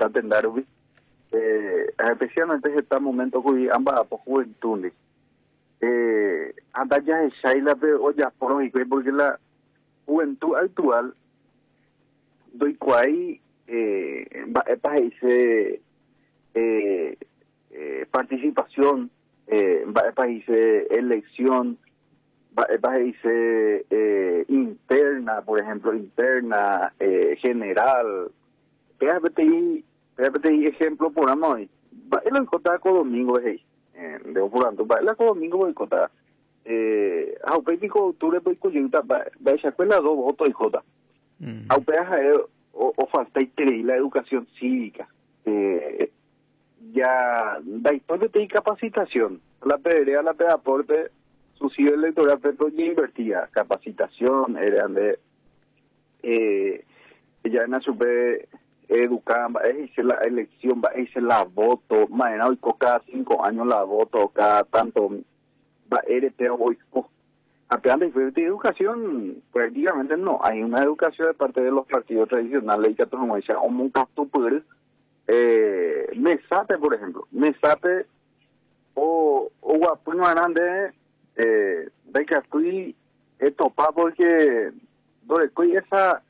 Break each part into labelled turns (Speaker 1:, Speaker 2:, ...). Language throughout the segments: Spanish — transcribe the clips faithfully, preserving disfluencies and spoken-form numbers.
Speaker 1: está tendarbi, eh, especialmente en este momento que ambas por juventud, eh, anda ya es Shaila, pero ya por hoy, porque la juventud actual, doy cuay, eh, para ese eh, eh, participación, eh, para ese elección, para ese eh, interna, por ejemplo, interna, eh, general. Fíjate ahí, fíjate ahí ejemplo por amor. Va el encontrar con domingo es ahí. De por tanto, va el domingo voy a encontrar. Eh, a pético octubre voy con va va esa escuela dos votos y jota. A peaja o o falta y la educación cívica. Eh, ya da historia de capacitación. La pedrea, la pedaporte, su sitio electoral, pero ya invertía capacitación, era de eh, ya en la super educar, va a decir la elección, va a decir la voto, mañana hoy cada cinco años la voto, cada tanto va a R T hoy. Apenas de educación, prácticamente no. Hay una educación de parte de los partidos tradicionales y que como decía, como un casto poder, eh, Mesape, por ejemplo, Mesape o o Guapuno Grande, eh, de que estoy topado porque donde esa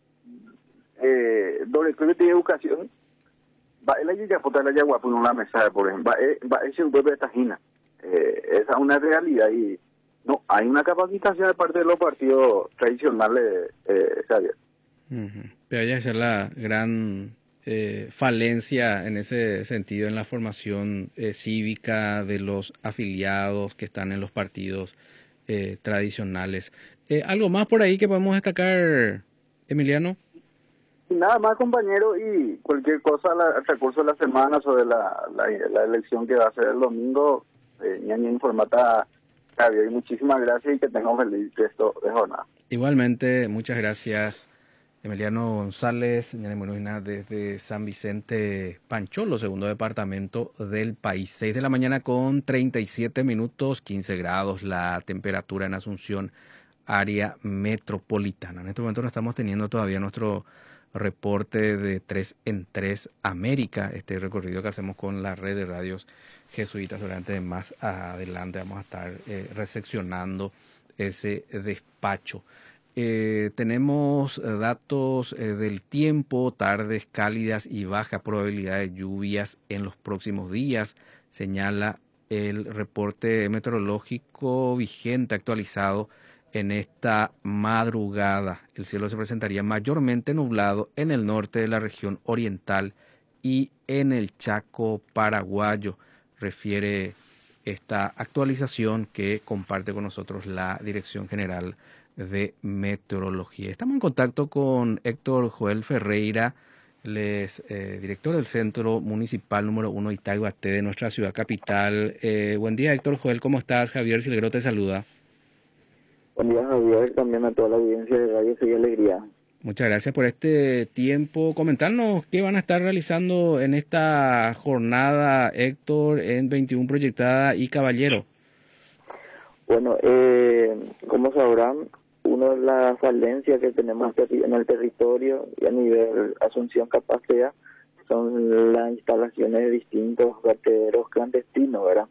Speaker 1: eh, donde de educación va el allí ya fotar la yagua por una mesa, por ejemplo, va va ese un de tajina, eh, esa es una realidad y no hay una capacitación de parte de los partidos tradicionales, eh, Javier.
Speaker 2: Uh-huh. Pero esa es la gran eh, falencia en ese sentido en la formación eh, cívica de los afiliados que están en los partidos eh, tradicionales. Eh, ¿Algo más por ahí que podemos destacar, Emiliano?
Speaker 1: Nada más, compañero, y cualquier cosa la, el recurso de la semana sobre la, la, la elección que va a ser el domingo, eh, ñaña informata, Javier, muchísimas gracias y que tengan un feliz resto de jornada.
Speaker 2: Igualmente, muchas gracias, Emiliano González, desde San Vicente Pancholo, segundo departamento del país. seis de la mañana con treinta y siete minutos, quince grados la temperatura en Asunción, área metropolitana. En este momento no estamos teniendo todavía nuestro reporte de tres en tres América, este recorrido que hacemos con la red de radios jesuitas. Durante más adelante vamos a estar eh, recepcionando ese despacho. Eh, tenemos datos eh, del tiempo, tardes cálidas y baja probabilidad de lluvias en los próximos días, señala el reporte meteorológico vigente actualizado en esta madrugada. El cielo se presentaría mayormente nublado en el norte de la región oriental y en el Chaco paraguayo, refiere esta actualización que comparte con nosotros la Dirección General de Meteorología. Estamos en contacto con Héctor Joel Ferreira, él es eh, director del Centro Municipal número uno Itaguaté de nuestra ciudad capital. Eh, buen día, Héctor Joel, ¿cómo estás? Javier Silguero te saluda.
Speaker 3: Buen día, Javier, también a toda la audiencia de Radio Fe y Alegría.
Speaker 2: Muchas gracias por este tiempo. Comentarnos qué van a estar realizando en esta jornada, Héctor, en veintiuno Proyectada y Caballero.
Speaker 3: Bueno, eh, como sabrán, una de las falencias que tenemos en el territorio y a nivel Asunción Capacidad son las instalaciones de distintos vertederos clandestinos, ¿verdad?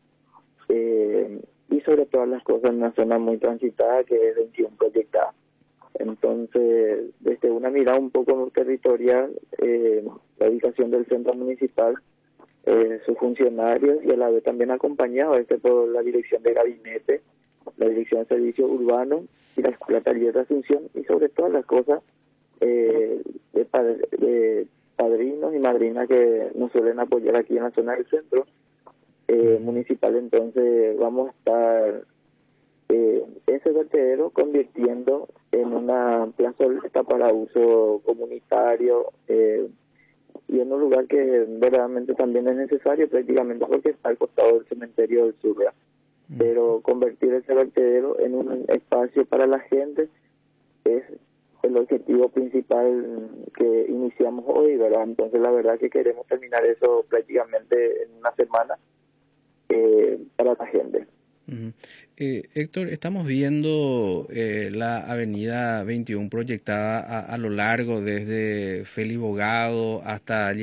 Speaker 3: Eh, y sobre todas las cosas en una zona muy transitada que es veintiuno Proyectada. Entonces, desde una mirada un poco territorial, eh, la ubicación del centro municipal, eh, sus funcionarios y a la vez también acompañado este por la dirección de gabinete, la dirección de servicios urbanos y la escuela taller de Asunción y sobre todas las cosas eh, de, padre, de padrinos y madrinas que nos suelen apoyar aquí en la zona del centro eh, municipal. Entonces vamos a estar eh, ese vertedero convirtiendo en una plazoleta para uso comunitario eh, y en un lugar que verdaderamente también es necesario prácticamente porque está al costado del cementerio del sur, ¿verdad? Pero convertir ese vertedero en un espacio para la gente es el objetivo principal que iniciamos hoy, ¿verdad? Entonces la verdad que queremos terminar eso prácticamente en una semana eh, para la gente.
Speaker 2: Uh-huh. eh, Héctor, estamos viendo eh, la avenida veintiuno proyectada a, a lo largo desde Félix Bogado hasta